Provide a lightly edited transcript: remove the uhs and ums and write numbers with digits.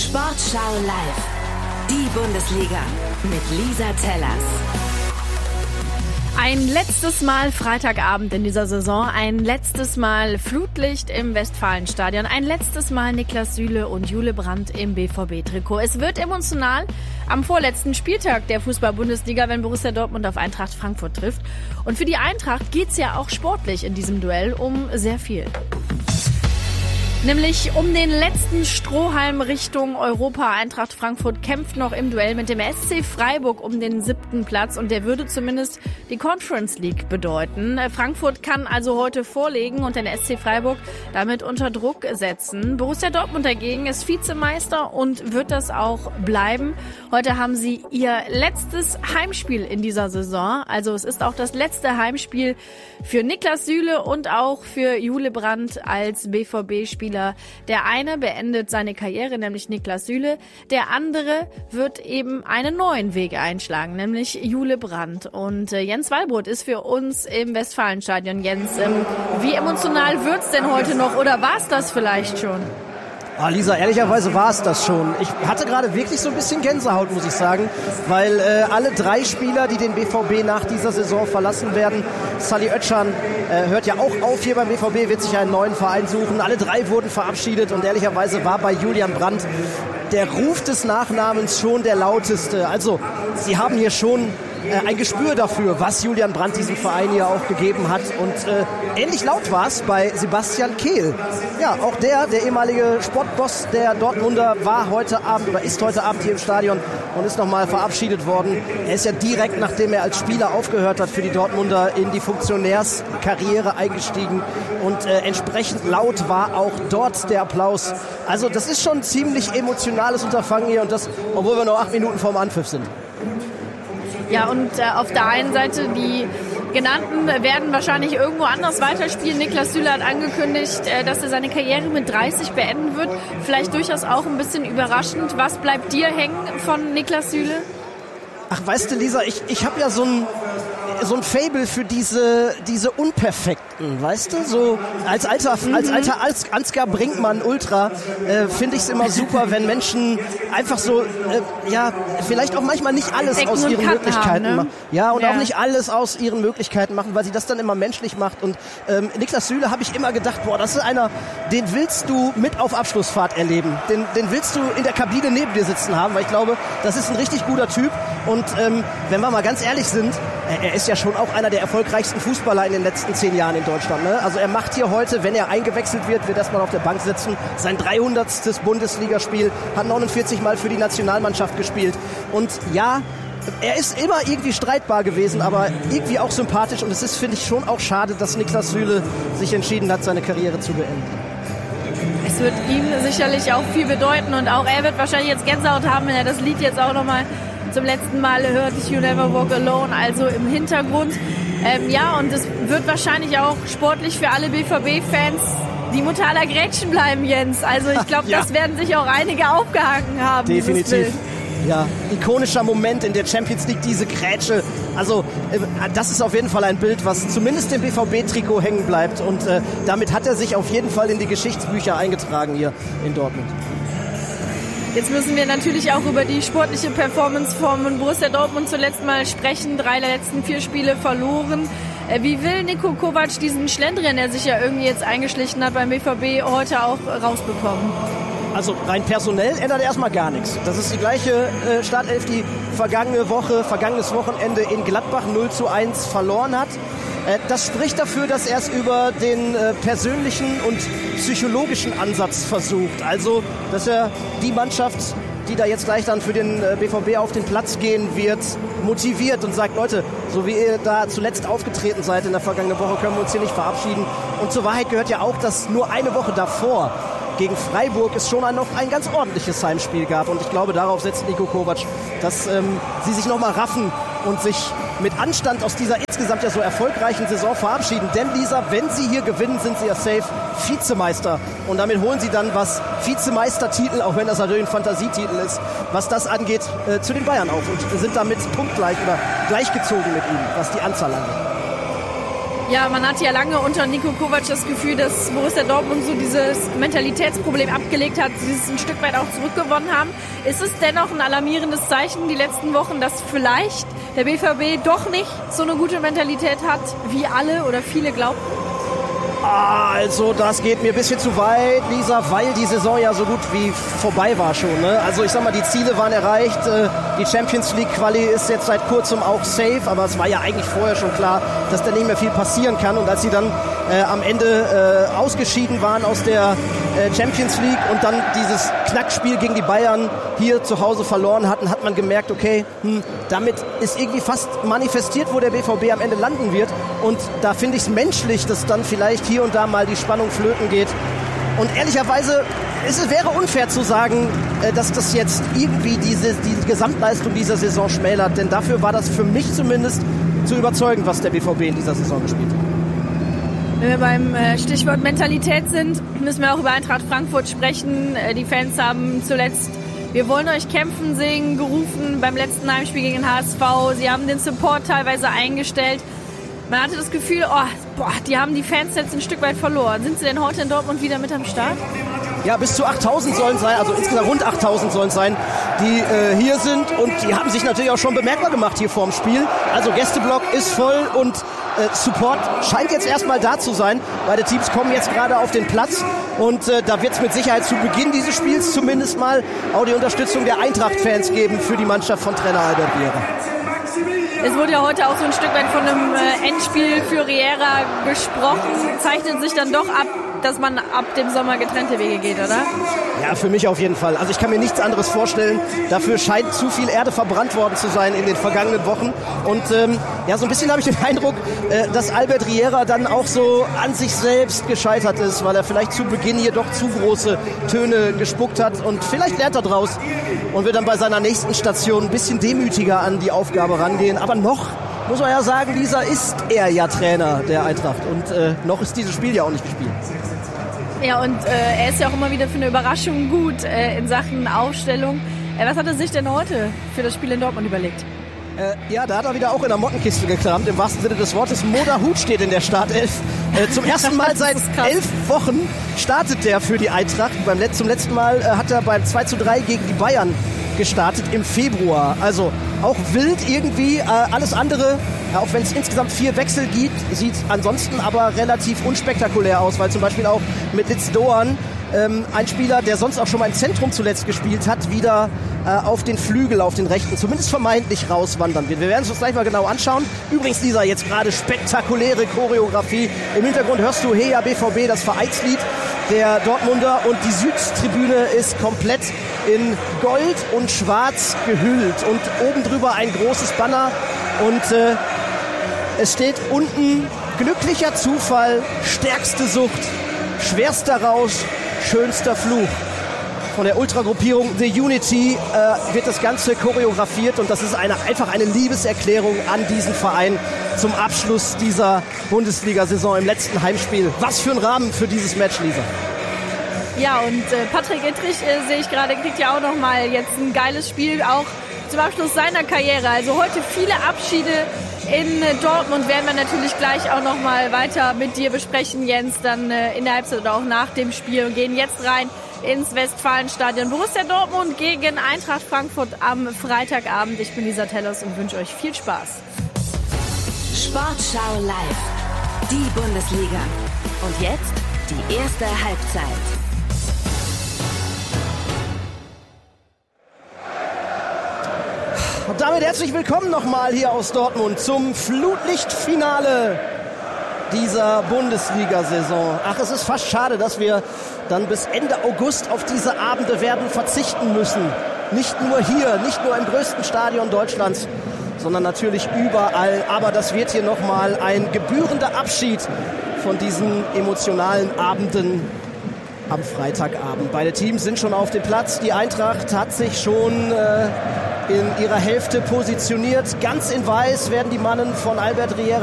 Sportschau live. Die Bundesliga mit Lisa Tellers. Ein letztes Mal Freitagabend in dieser Saison, ein letztes Mal Flutlicht im Westfalenstadion, ein letztes Mal Niklas Süle und Jule Brandt im BVB-Trikot. Es wird emotional am vorletzten Spieltag der Fußball-Bundesliga, wenn Borussia Dortmund auf Eintracht Frankfurt trifft. Und für die Eintracht geht's ja auch sportlich in diesem Duell um sehr viel. Nämlich um den letzten Strohhalm Richtung Europa. Eintracht Frankfurt kämpft noch im Duell mit dem SC Freiburg um den 7. Platz und der würde zumindest die Conference League bedeuten. Frankfurt kann also heute vorlegen und den SC Freiburg damit unter Druck setzen. Borussia Dortmund dagegen ist Vizemeister und wird das auch bleiben. Heute haben sie ihr letztes Heimspiel in dieser Saison. Also es ist auch das letzte Heimspiel für Niklas Süle und auch für Jule Brandt als BVB-Spieler. Der eine beendet seine Karriere, nämlich Niklas Süle. Der andere wird eben einen neuen Weg einschlagen, nämlich Jule Brandt. Und Jens Wallbrot ist für uns im Westfalenstadion. Jens, wie emotional wird's denn heute noch oder war's das vielleicht schon? Lisa, ehrlicherweise war es das schon. Ich hatte gerade wirklich so ein bisschen Gänsehaut, muss ich sagen, weil alle 3 Spieler, die den BVB nach dieser Saison verlassen werden, Sally Özcan hört ja auch auf hier beim BVB, wird sich einen neuen Verein suchen. Alle 3 wurden verabschiedet und ehrlicherweise war bei Julian Brandt der Ruf des Nachnamens schon der lauteste. Also, sie haben hier schon ein Gespür dafür, was Julian Brandt diesem Verein hier auch gegeben hat. Und ähnlich laut war es bei Sebastian Kehl. Ja, auch der ehemalige Sportboss der Dortmunder, war heute Abend oder ist heute Abend hier im Stadion und ist nochmal verabschiedet worden. Er ist ja direkt, nachdem er als Spieler aufgehört hat für die Dortmunder, in die Funktionärskarriere eingestiegen. Und entsprechend laut war auch dort der Applaus. Also das ist schon ein ziemlich emotionales Unterfangen hier und das, obwohl wir noch 8 Minuten vorm Anpfiff sind. Ja, und auf der einen Seite, die Genannten werden wahrscheinlich irgendwo anders weiterspielen. Niklas Süle hat angekündigt, dass er seine Karriere mit 30 beenden wird. Vielleicht durchaus auch ein bisschen überraschend. Was bleibt dir hängen von Niklas Süle? Ach, weißt du, Lisa, ich habe ja so ein Faible für diese Unperfekten, weißt du? So als alter Ansgar Brinkmann Ultra finde ich es immer super, wenn Menschen einfach so, vielleicht auch manchmal nicht alles aus ihren Möglichkeiten machen. Ja, und auch nicht alles aus ihren Möglichkeiten machen, weil sie das dann immer menschlich macht. Und Niklas Süle habe ich immer gedacht, das ist einer, den willst du mit auf Abschlussfahrt erleben. Den willst du in der Kabine neben dir sitzen haben, weil ich glaube, das ist ein richtig guter Typ. Und wenn wir mal ganz ehrlich sind, er ist ja schon auch einer der erfolgreichsten Fußballer in den letzten 10 Jahren in Deutschland. Ne? Also er macht hier heute, wenn er eingewechselt wird erstmal auf der Bank sitzen, sein 300. Bundesligaspiel, hat 49 Mal für die Nationalmannschaft gespielt. Und ja, er ist immer irgendwie streitbar gewesen, aber irgendwie auch sympathisch. Und es ist, finde ich, schon auch schade, dass Niklas Süle sich entschieden hat, seine Karriere zu beenden. Es wird ihm sicherlich auch viel bedeuten und auch er wird wahrscheinlich jetzt Gänsehaut haben, wenn er das Lied jetzt auch nochmal zum letzten Mal hört, You Never Walk Alone, also im Hintergrund. Und es wird wahrscheinlich auch sportlich für alle BVB-Fans die Mutter aller Grätschen bleiben, Jens. Also ich glaube, das werden sich auch einige aufgehangen haben. Definitiv. Ja, ikonischer Moment in der Champions League, diese Grätsche. Also das ist auf jeden Fall ein Bild, was zumindest im BVB-Trikot hängen bleibt. Und damit hat er sich auf jeden Fall in die Geschichtsbücher eingetragen hier in Dortmund. Jetzt müssen wir natürlich auch über die sportliche Performance von Borussia Dortmund zuletzt mal sprechen. 3 der letzten 4 Spiele verloren. Wie will Niko Kovac diesen Schlendrian, der sich ja irgendwie jetzt eingeschlichen hat beim BVB, heute auch rausbekommen? Also rein personell ändert erstmal gar nichts. Das ist die gleiche Startelf, die vergangenes Wochenende in Gladbach 0:1 verloren hat. Das spricht dafür, dass er es über den persönlichen und psychologischen Ansatz versucht. Also, dass er die Mannschaft, die da jetzt gleich dann für den BVB auf den Platz gehen wird, motiviert und sagt, Leute, so wie ihr da zuletzt aufgetreten seid in der vergangenen Woche, können wir uns hier nicht verabschieden. Und zur Wahrheit gehört ja auch, dass nur eine Woche davor gegen Freiburg es schon noch ein ganz ordentliches Heimspiel gab. Und ich glaube, darauf setzt Niko Kovac, dass sie sich nochmal raffen und sich mit Anstand aus dieser insgesamt ja so erfolgreichen Saison verabschieden. Denn Lisa, wenn sie hier gewinnen, sind sie ja safe Vizemeister. Und damit holen sie dann, was Vizemeistertitel, auch wenn das natürlich ein Fantasietitel ist, was das angeht, zu den Bayern auf. Und sind damit punktgleich oder gleichgezogen mit ihnen, was die Anzahl angeht. Ja, man hatte ja lange unter Niko Kovac das Gefühl, dass Borussia Dortmund so dieses Mentalitätsproblem abgelegt hat, sie es ein Stück weit auch zurückgewonnen haben. Ist es dennoch ein alarmierendes Zeichen die letzten Wochen, dass vielleicht der BVB doch nicht so eine gute Mentalität hat, wie alle oder viele glaubten? Also das geht mir ein bisschen zu weit, Lisa, weil die Saison ja so gut wie vorbei war schon. Ne? Also ich sag mal, die Ziele waren erreicht. Die Champions League Quali ist jetzt seit kurzem auch safe, aber es war ja eigentlich vorher schon klar, dass da nicht mehr viel passieren kann. Und als sie dann am Ende ausgeschieden waren aus der Champions League und dann dieses Knackspiel gegen die Bayern hier zu Hause verloren hatten, hat man gemerkt, okay, damit ist irgendwie fast manifestiert, wo der BVB am Ende landen wird. Und da finde ich es menschlich, dass dann vielleicht hier und da mal die Spannung flöten geht. Und ehrlicherweise, es wäre unfair zu sagen, dass das jetzt irgendwie die Gesamtleistung dieser Saison schmälert. Denn dafür war das für mich zumindest zu überzeugend, was der BVB in dieser Saison gespielt hat. Wenn wir beim Stichwort Mentalität sind, müssen wir auch über Eintracht Frankfurt sprechen. Die Fans haben zuletzt "Wir wollen euch kämpfen" singen gerufen beim letzten Heimspiel gegen den HSV. Sie haben den Support teilweise eingestellt. Man hatte das Gefühl, die haben die Fans jetzt ein Stück weit verloren. Sind sie denn heute in Dortmund wieder mit am Start? Ja, bis zu 8.000 sollen sein, also insgesamt rund 8.000 sollen sein, die hier sind. Und die haben sich natürlich auch schon bemerkbar gemacht hier vorm Spiel. Also Gästeblock ist voll und Support scheint jetzt erstmal da zu sein. Beide Teams kommen jetzt gerade auf den Platz. Und da wird es mit Sicherheit zu Beginn dieses Spiels zumindest mal auch die Unterstützung der Eintracht-Fans geben für die Mannschaft von Trainer Albert Riera. Es wurde ja heute auch so ein Stück weit von einem Endspiel für Riera gesprochen. Zeichnet sich dann doch ab, dass man ab dem Sommer getrennte Wege geht, oder? Ja, für mich auf jeden Fall. Also ich kann mir nichts anderes vorstellen. Dafür scheint zu viel Erde verbrannt worden zu sein in den vergangenen Wochen. Und so ein bisschen habe ich den Eindruck, dass Albert Riera dann auch so an sich selbst gescheitert ist, weil er vielleicht zu Beginn hier doch zu große Töne gespuckt hat. Und vielleicht lernt er draus und wird dann bei seiner nächsten Station ein bisschen demütiger an die Aufgabe rangehen. Aber noch, muss man ja sagen, Lisa, ist er ja Trainer der Eintracht. Und noch ist dieses Spiel ja auch nicht gespielt. Ja, und er ist ja auch immer wieder für eine Überraschung gut in Sachen Aufstellung. Was hat er sich denn heute für das Spiel in Dortmund überlegt? Da hat er wieder auch in der Mottenkiste gekramt, im wahrsten Sinne des Wortes. Moda Hut steht in der Startelf. Zum ersten Mal seit 11 Wochen startet der für die Eintracht. Zum letzten Mal hat er beim 2:3 gegen die Bayern gestartet im Februar. Also auch wild irgendwie. Alles andere, auch wenn es insgesamt 4 Wechsel gibt, sieht ansonsten aber relativ unspektakulär aus, weil zum Beispiel auch mit Litz Doan ein Spieler, der sonst auch schon mal im Zentrum zuletzt gespielt hat, wieder auf den Flügel, auf den rechten, zumindest vermeintlich rauswandern wird. Wir werden es uns gleich mal genau anschauen. Übrigens, Lisa, jetzt gerade spektakuläre Choreografie. Im Hintergrund hörst du Heya BVB, das Vereinslied der Dortmunder, und die Südtribüne ist komplett in Gold und Schwarz gehüllt und oben drüber ein großes Banner und es steht unten: glücklicher Zufall, stärkste Sucht, schwerster Rausch, schönster Fluch. Von der Ultragruppierung The Unity wird das Ganze choreografiert und das ist einfach eine Liebeserklärung an diesen Verein zum Abschluss dieser Bundesliga-Saison im letzten Heimspiel. Was für ein Rahmen für dieses Match, Lisa. Ja, und Patrick Ittrich, sehe ich gerade, kriegt ja auch noch mal jetzt ein geiles Spiel, auch zum Abschluss seiner Karriere. Also heute viele Abschiede in Dortmund, werden wir natürlich gleich auch noch mal weiter mit dir besprechen, Jens, dann in der Halbzeit oder auch nach dem Spiel, und gehen jetzt rein ins Westfalenstadion. Borussia Dortmund gegen Eintracht Frankfurt am Freitagabend. Ich bin Lisa Tellers und wünsche euch viel Spaß. Sportschau live. Die Bundesliga. Und jetzt die erste Halbzeit. Und damit herzlich willkommen nochmal hier aus Dortmund zum Flutlichtfinale dieser Bundesliga-Saison. Ach, es ist fast schade, dass wir dann bis Ende August auf diese Abende werden verzichten müssen. Nicht nur hier, nicht nur im größten Stadion Deutschlands, sondern natürlich überall. Aber das wird hier nochmal ein gebührender Abschied von diesen emotionalen Abenden am Freitagabend. Beide Teams sind schon auf dem Platz. Die Eintracht hat sich schon in ihrer Hälfte positioniert. Ganz in Weiß werden die Mannen von Albert Riera